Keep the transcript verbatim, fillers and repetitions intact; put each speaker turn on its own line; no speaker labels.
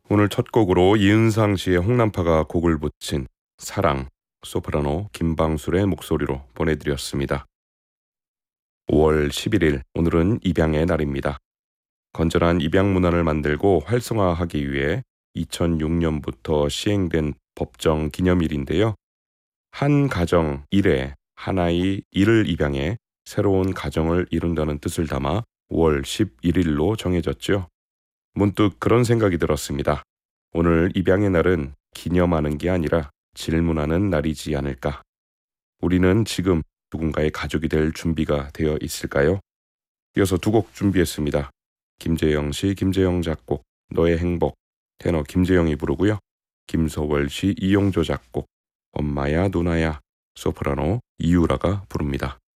오늘 첫 곡으로 이은상 씨의 홍남파가 곡을 붙인 사랑, 소프라노 김방술의 목소리로 보내드렸습니다. 오월 십일일, 오늘은 입양의 날입니다. 건전한 입양 문화를 만들고 활성화하기 위해 이천육년부터 시행된 법정 기념일인데요. 한 가정 일에 하나의 이를 입양해 새로운 가정을 이룬다는 뜻을 담아 오월 십일일로 정해졌죠. 문득 그런 생각이 들었습니다. 오늘 입양의 날은 기념하는 게 아니라 질문하는 날이지 않을까. 우리는 지금 누군가의 가족이 될 준비가 되어 있을까요? 이어서 두 곡 준비했습니다. 김재영 씨, 김재영 작곡, 너의 행복, 테너 김재영이 부르고요. 김서월 씨, 이용조 작곡, 엄마야 누나야, 소프라노 이유라가 부릅니다.